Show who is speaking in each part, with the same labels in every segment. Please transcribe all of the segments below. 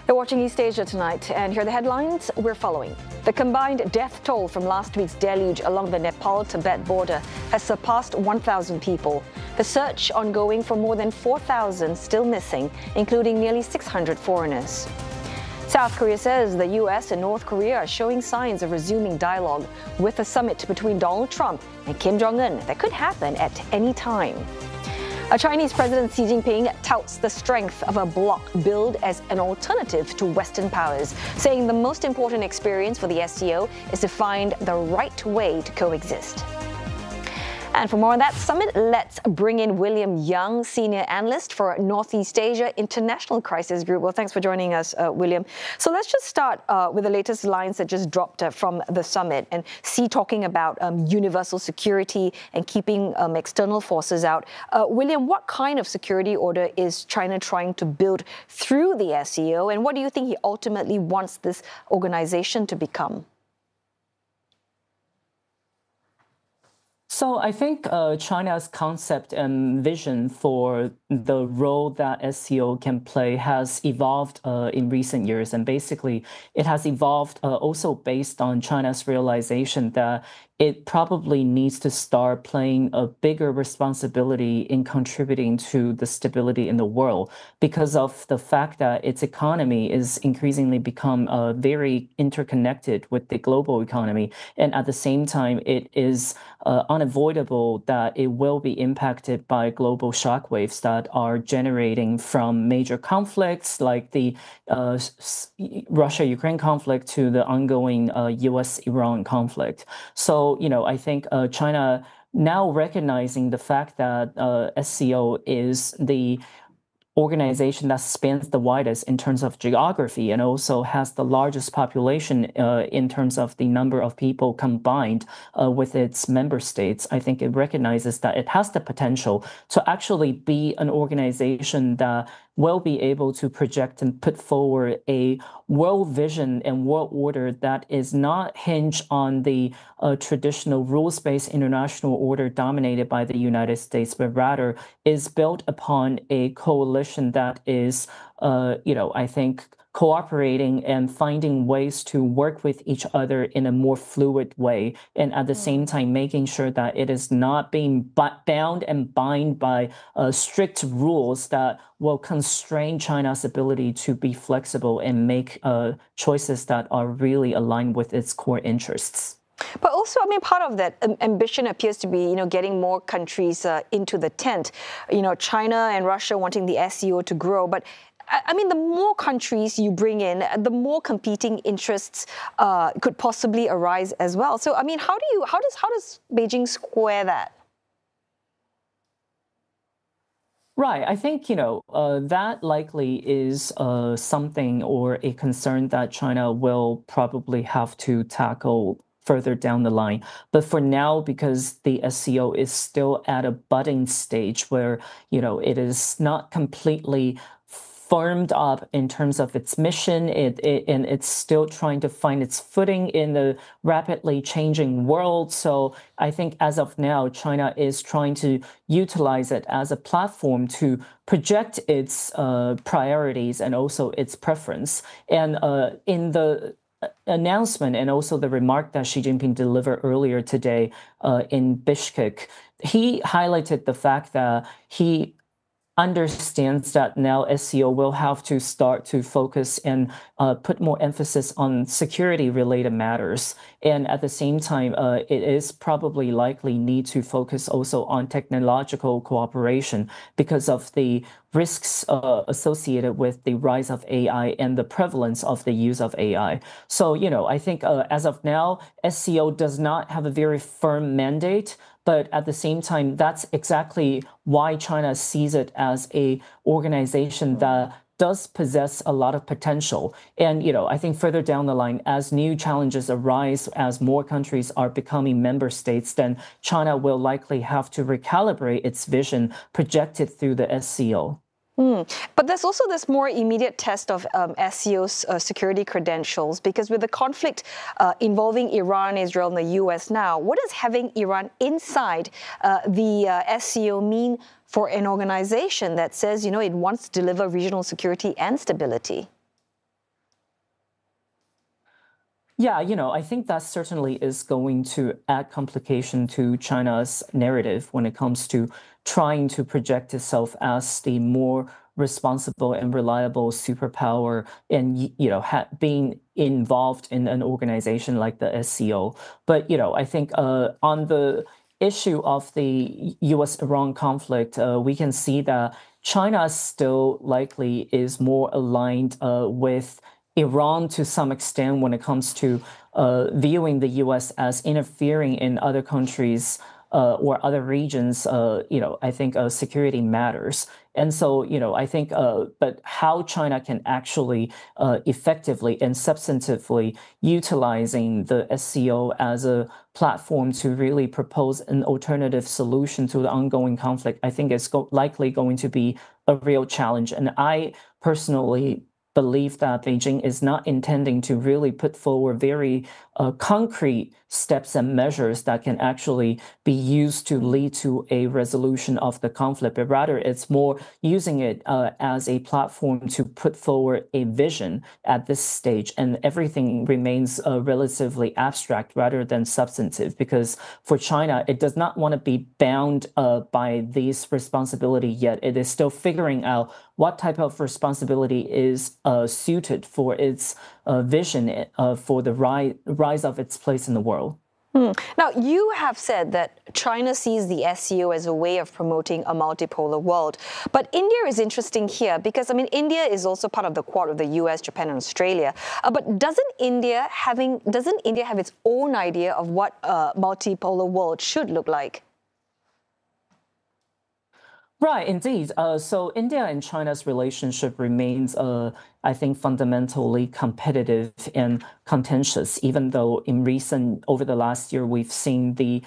Speaker 1: You're watching East Asia tonight, and here are the headlines we're following. The combined death toll from last week's deluge along the Nepal-Tibet border has surpassed 1,000 people. The search ongoing for more than 4,000 still missing, including nearly 600 foreigners. South Korea says the U.S. and North Korea are showing signs of resuming dialogue with a summit between Donald Trump and Kim Jong-un that could happen at any time. Chinese President Xi Jinping touts the strength of a bloc billed as an alternative to Western powers, saying the most important experience for the SCO is to find the right way to coexist. And for more on that summit, let's bring in William Young, Senior Analyst for Northeast Asia International Crisis Group. Well, thanks for joining us, William. So let's just start with the latest lines that just dropped from the summit, and Xi talking about universal security and keeping external forces out. William, what kind of security order is China trying to build through the SCO, and what do you think he ultimately wants this organization to become?
Speaker 2: So I think China's concept and vision for the role that SCO can play has evolved in recent years. And basically, it has evolved also based on China's realization that it probably needs to start playing a bigger responsibility in contributing to the stability in the world because of the fact that its economy is increasingly become very interconnected with the global economy. And at the same time, it is unavoidable that it will be impacted by global shockwaves that are generating from major conflicts like the Russia-Ukraine conflict to the ongoing US-Iran conflict. So, I think China now recognizing the fact that SCO is the organization that spans the widest in terms of geography and also has the largest population in terms of the number of people combined with its member states. I think it recognizes that it has the potential to actually be an organization that will be able to project and put forward a world vision and world order that is not hinged on the traditional rules-based international order dominated by the United States, but rather is built upon a coalition that is, I think, cooperating and finding ways to work with each other in a more fluid way, and at the same time making sure that it is not being bound and bind by strict rules that will constrain China's ability to be flexible and make choices that are really aligned with its core interests.
Speaker 1: But also, part of that ambition appears to be, getting more countries into the tent. China and Russia wanting the SCO to grow, but the more countries you bring in, the more competing interests could possibly arise as well. So, how does Beijing square that?
Speaker 2: Right. I think, that likely is something or a concern that China will probably have to tackle further down the line. But for now, because the SCO is still at a budding stage where, it is not completely firmed up in terms of its mission, and it's still trying to find its footing in the rapidly changing world. So I think as of now, China is trying to utilize it as a platform to project its priorities and also its preference. And in the announcement and also the remark that Xi Jinping delivered earlier today in Bishkek, he highlighted the fact that he understands that now SCO will have to start to focus and put more emphasis on security-related matters. And at the same time, it is probably likely need to focus also on technological cooperation because of the risks associated with the rise of AI and the prevalence of the use of AI. So, I think as of now, SCO does not have a very firm mandate, but at the same time, that's exactly why China sees it as an organization that does possess a lot of potential. And, I think further down the line, as new challenges arise, as more countries are becoming member states, then China will likely have to recalibrate its vision projected through the SCO.
Speaker 1: But there's also this more immediate test of SCO's security credentials, because with the conflict involving Iran, Israel, and the U.S. now, what does having Iran inside the SCO mean for an organization that says, it wants to deliver regional security and stability?
Speaker 2: Yeah, I think that certainly is going to add complication to China's narrative when it comes to trying to project itself as the more responsible and reliable superpower and being involved in an organization like the SCO. But I think on the issue of the U.S.-Iran conflict, we can see that China still likely is more aligned with Iran to some extent when it comes to viewing the U.S. as interfering in other countries or other regions. I think security matters. And so, I think, but how China can actually effectively and substantively utilizing the SCO as a platform to really propose an alternative solution to the ongoing conflict, I think is likely going to be a real challenge. And I personally believe that Beijing is not intending to really put forward very concrete steps and measures that can actually be used to lead to a resolution of the conflict, but rather it's more using it as a platform to put forward a vision at this stage. And everything remains relatively abstract rather than substantive, because for China, it does not want to be bound by these responsibility yet. It is still figuring out what type of responsibility is suited for its vision for the rise of its place in the world.
Speaker 1: Now, you have said that China sees the SCO as a way of promoting a multipolar world. But India is interesting here because, India is also part of the Quad of the US, Japan, and Australia. But doesn't India have its own idea of what a multipolar world should look like?
Speaker 2: Right, indeed. So India and China's relationship remains, I think, fundamentally competitive and contentious, even though over the last year, we've seen the,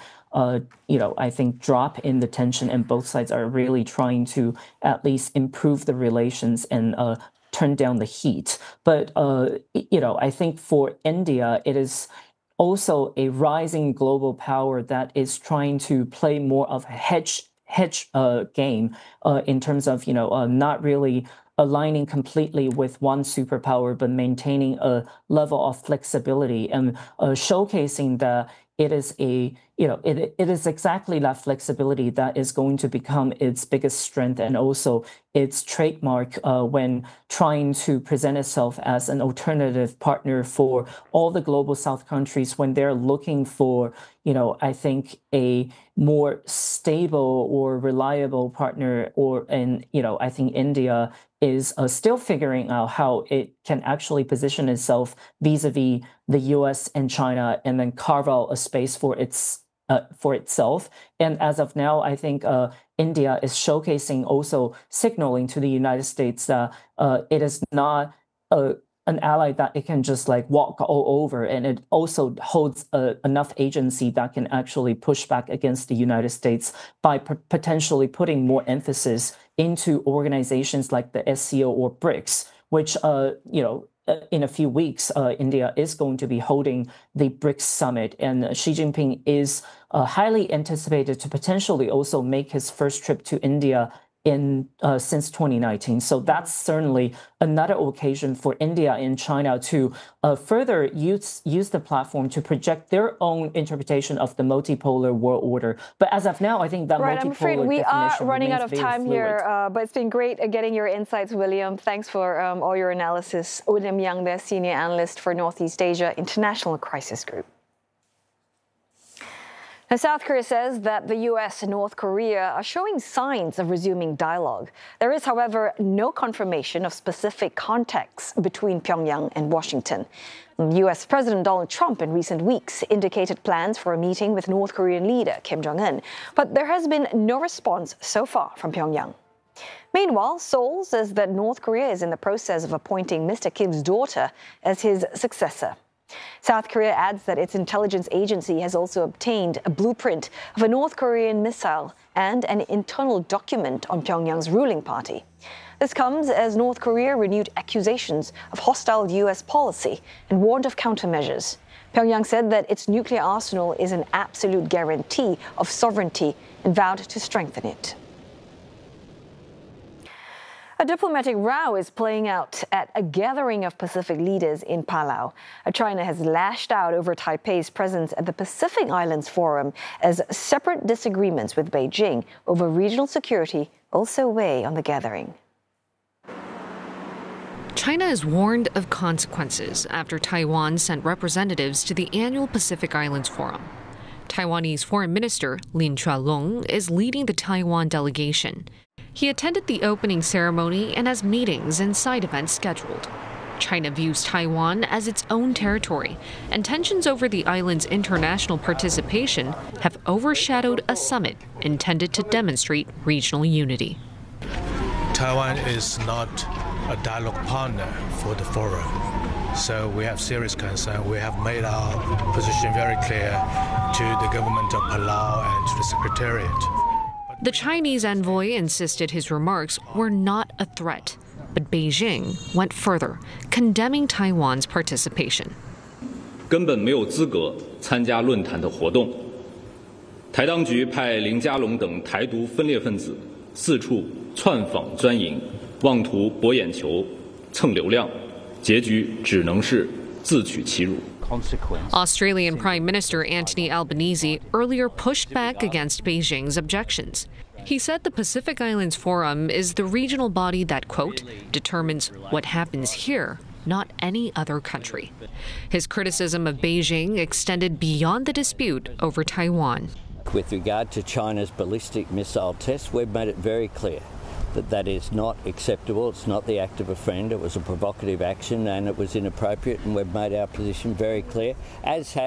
Speaker 2: I think, drop in the tension, and both sides are really trying to at least improve the relations and turn down the heat. But, I think for India, it is also a rising global power that is trying to play more of a hedge game in terms of not really aligning completely with one superpower, but maintaining a level of flexibility and showcasing that it is it is exactly that flexibility that is going to become its biggest strength and also its trademark when trying to present itself as an alternative partner for all the global South countries when they're looking for, I think a more stable or reliable partner, I think India is still figuring out how it can actually position itself vis-a-vis the US and China, and then carve out a space for itself. And as of now, I think India is showcasing, also signaling to the United States that it is not an ally that it can just walk all over, and it also holds enough agency that can actually push back against the United States by potentially putting more emphasis into organizations like the SCO or BRICS, which in a few weeks, India is going to be holding the BRICS summit, and Xi Jinping is highly anticipated to potentially also make his first trip to India since 2019. So that's certainly another occasion for India and China to further use the platform to project their own interpretation of the multipolar world order. But as of now, I think that
Speaker 1: right, I'm afraid we are running out of time here, but it's been great getting your insights, William. Thanks for all your analysis. William Yang there, Senior Analyst for Northeast Asia International Crisis Group. Now, South Korea says that the U.S. and North Korea are showing signs of resuming dialogue. There is, however, no confirmation of specific context between Pyongyang and Washington. U.S. President Donald Trump in recent weeks indicated plans for a meeting with North Korean leader Kim Jong-un, but there has been no response so far from Pyongyang. Meanwhile, Seoul says that North Korea is in the process of appointing Mr. Kim's daughter as his successor. South Korea adds that its intelligence agency has also obtained a blueprint of a North Korean missile and an internal document on Pyongyang's ruling party. This comes as North Korea renewed accusations of hostile U.S. policy and warned of countermeasures. Pyongyang said that its nuclear arsenal is an absolute guarantee of sovereignty and vowed to strengthen it. A diplomatic row is playing out at a gathering of Pacific leaders in Palau. China has lashed out over Taipei's presence at the Pacific Islands Forum as separate disagreements with Beijing over regional security also weigh on the gathering.
Speaker 3: China is warned of consequences after Taiwan sent representatives to the annual Pacific Islands Forum. Taiwanese Foreign Minister Lin Chualong is leading the Taiwan delegation. He attended the opening ceremony and has meetings and side events scheduled. China views Taiwan as its own territory, and tensions over the island's international participation have overshadowed a summit intended to demonstrate regional unity.
Speaker 4: Taiwan is not a dialogue partner for the forum, so we have serious concern. We have made our position very clear to the government of Palau and to the Secretariat.
Speaker 3: The Chinese envoy insisted his remarks were not a threat, but Beijing went further, condemning Taiwan's participation.
Speaker 5: 根本没有资格参加论坛的活动。台当局派林佳龙等台独分裂分子四处窜访钻营，妄图博眼球、蹭流量，结局只能是自取其辱。
Speaker 3: Australian Prime Minister Anthony Albanese earlier pushed back against Beijing's objections. He said the Pacific Islands Forum is the regional body that, quote, determines what happens here, not any other country. His criticism of Beijing extended beyond the dispute over Taiwan.
Speaker 6: With regard to China's ballistic missile tests, we've made it very clear that that is not acceptable. It's not the act of a friend. It was a provocative action and it was inappropriate, and we've made our position very clear, as have